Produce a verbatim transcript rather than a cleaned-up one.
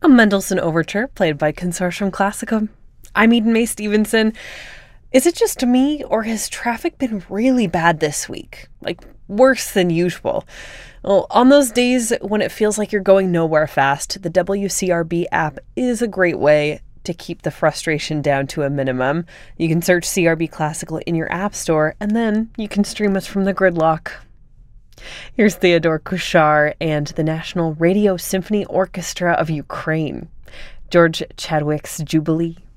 A Mendelssohn Overture, played by Consortium Classicum. I'm Eden May Stevenson. Is it just me, or has traffic been really bad this week? Like, worse than usual? Well, on those days when it feels like you're going nowhere fast, the W C R B app is a great way to keep the frustration down to a minimum. You can search C R B Classical in your app store, and then you can stream us from the gridlock. Here's Theodore Kuchar and the National Radio Symphony Orchestra of Ukraine. George Chadwick's Jubilee.